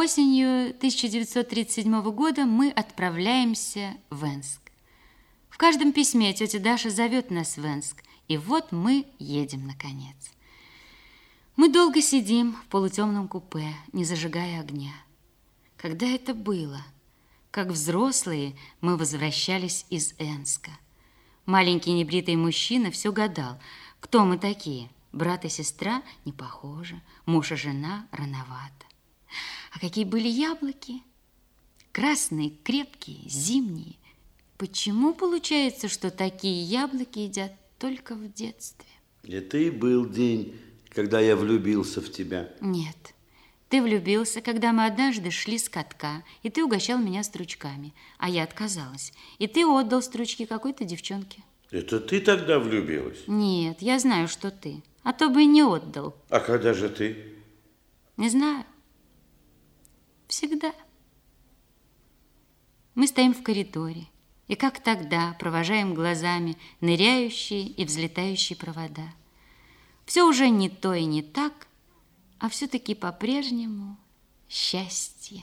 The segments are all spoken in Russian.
Осенью 1937 года мы отправляемся в Энск. В каждом письме тетя Даша зовет нас в Энск, и вот мы едем наконец. Мы долго сидим в полутемном купе, не зажигая огня. Когда это было? Как взрослые мы возвращались из Энска. Маленький небритый мужчина все гадал, кто мы такие. Брат и сестра не похожи, муж и жена рановато. А какие были яблоки? Красные, крепкие, зимние. Почему получается, что такие яблоки едят только в детстве? Это и был день, когда я влюбился в тебя. Нет, ты влюбился, когда мы однажды шли с катка, и ты угощал меня стручками, а я отказалась. И ты отдал стручки какой-то девчонке. Это ты тогда влюбилась? Нет, я знаю, что ты, а то бы и не отдал. А когда же ты? Не знаю. Всегда. Мы стоим в коридоре, и как тогда провожаем глазами ныряющие и взлетающие провода. Все уже не то и не так, а все-таки по-прежнему счастье.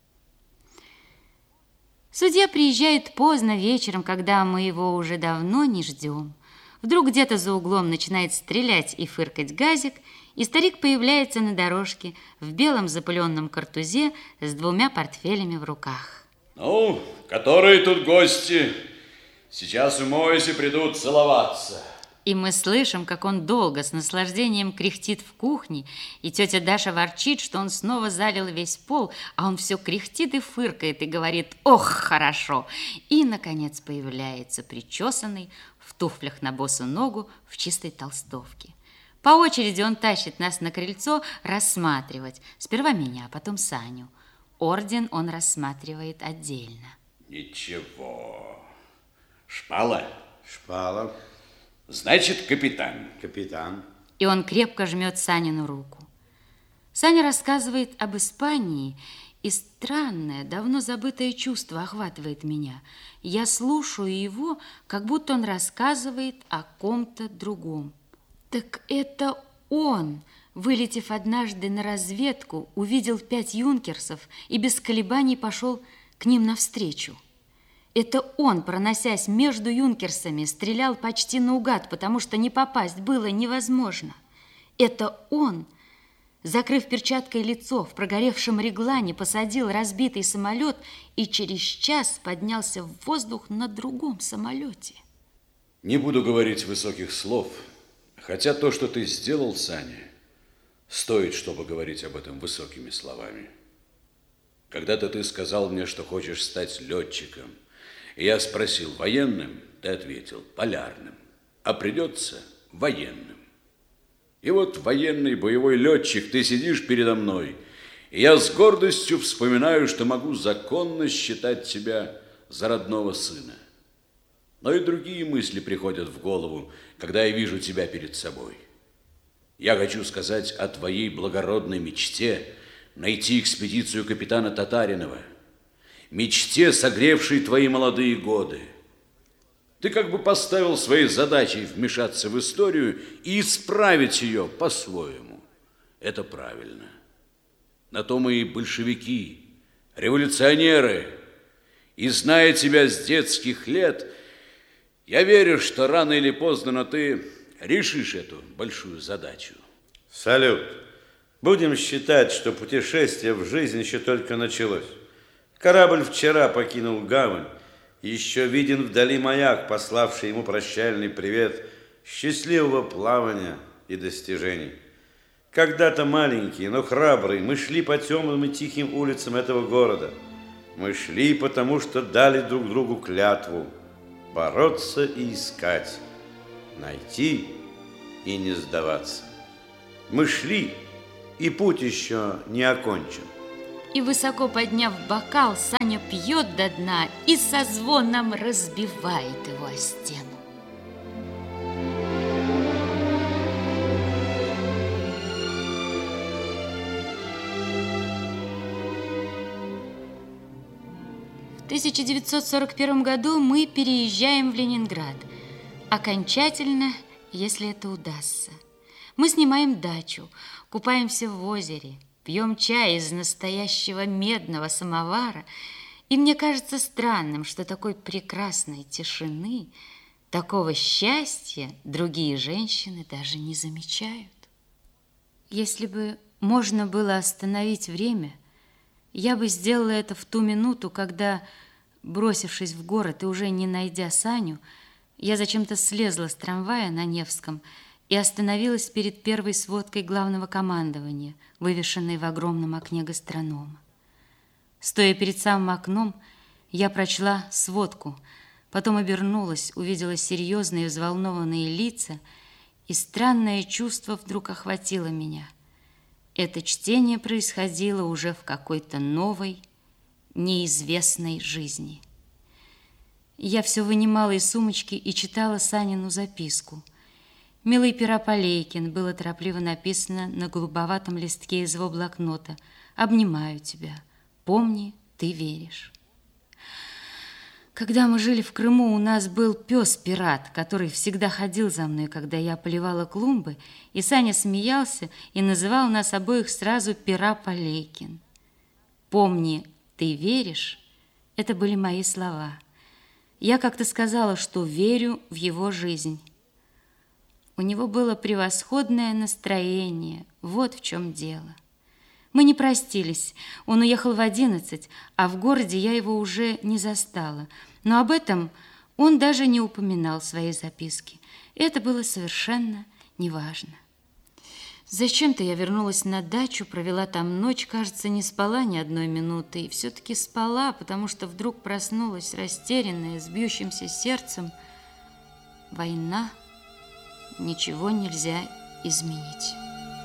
Судья приезжает поздно вечером, когда мы его уже давно не ждем. Вдруг где-то за углом начинает стрелять и фыркать газик, и старик появляется на дорожке в белом запыленном картузе с 2 портфелями в руках. Ну, которые тут гости? Сейчас умоюсь и придут целоваться. И мы слышим, как он долго с наслаждением кряхтит в кухне, и тетя Даша ворчит, что он снова залил весь пол, а он все кряхтит и фыркает, и говорит: «Ох, хорошо!» И, наконец, появляется причесанный, в туфлях на босу ногу, в чистой толстовке. По очереди он тащит нас на крыльцо рассматривать. Сперва меня, а потом Саню. Орден он рассматривает отдельно. Ничего. Шпала? Шпала. Значит, капитан. Капитан. И он крепко жмет Санину руку. Саня рассказывает об Испании, и странное, давно забытое чувство охватывает меня. Я слушаю его, как будто он рассказывает о ком-то другом. Так это он, вылетев однажды на разведку, увидел 5 юнкерсов и без колебаний пошел к ним навстречу. Это он, проносясь между юнкерсами, стрелял почти наугад, потому что не попасть было невозможно. Это он, закрыв перчаткой лицо, в прогоревшем реглане посадил разбитый самолет и через час поднялся в воздух на другом самолете. Не буду говорить высоких слов, хотя то, что ты сделал, Саня, стоит, чтобы говорить об этом высокими словами. Когда-то ты сказал мне, что хочешь стать летчиком. И я спросил: военным? Ты ответил: полярным. А придется военным. И вот военный боевой летчик, ты сидишь передо мной, и я с гордостью вспоминаю, что могу законно считать тебя за родного сына. Но и другие мысли приходят в голову, когда я вижу тебя перед собой. Я хочу сказать о твоей благородной мечте найти экспедицию капитана Татаринова, мечте, согревшей твои молодые годы. Ты как бы поставил своей задачей вмешаться в историю и исправить ее по-своему. Это правильно. На то мы и большевики, революционеры. И зная тебя с детских лет, я верю, что рано или поздно, но ты решишь эту большую задачу. Салют. Будем считать, что путешествие в жизнь еще только началось. Корабль вчера покинул гавань. Еще виден вдали маяк, пославший ему прощальный привет, счастливого плавания и достижений. Когда-то маленькие, но храбрые, мы шли по темным и тихим улицам этого города. Мы шли, потому что дали друг другу клятву бороться и искать, найти и не сдаваться. Мы шли, и путь еще не окончен. И высоко подняв бокал, Саня пьет до дна и со звоном разбивает его о стену. В 1941 году мы переезжаем в Ленинград. Окончательно, если это удастся. Мы снимаем дачу, купаемся в озере, пьем чай из настоящего медного самовара, и мне кажется странным, что такой прекрасной тишины, такого счастья другие женщины даже не замечают. Если бы можно было остановить время, я бы сделала это в ту минуту, когда, бросившись в город и уже не найдя Саню, я зачем-то слезла с трамвая на Невском и остановилась перед первой сводкой главного командования, вывешенной в огромном окне гастронома. Стоя перед самым окном, я прочла сводку, потом обернулась, увидела серьезные и взволнованные лица, и странное чувство вдруг охватило меня. Это чтение происходило уже в какой-то новой, неизвестной жизни. Я все вынимала из сумочки и читала Санину записку. «Милый Пирополейкин», было торопливо написано на голубоватом листке из его блокнота. «Обнимаю тебя. Помни, ты веришь». Когда мы жили в Крыму, у нас был пес-пират, который всегда ходил за мной, когда я поливала клумбы, и Саня смеялся и называл нас обоих сразу Пирополейкин. «Помни, ты веришь» – это были мои слова. Я как-то сказала, что верю в его жизнь. У него было превосходное настроение, вот в чем дело. Мы не простились, он уехал в 11, а в городе я его уже не застала. Но об этом он даже не упоминал в своей записке. Это было совершенно неважно. Зачем-то я вернулась на дачу, провела там ночь, кажется, не спала ни одной минуты. И все-таки спала, потому что вдруг проснулась растерянная, с бьющимся сердцем. Война, ничего нельзя изменить.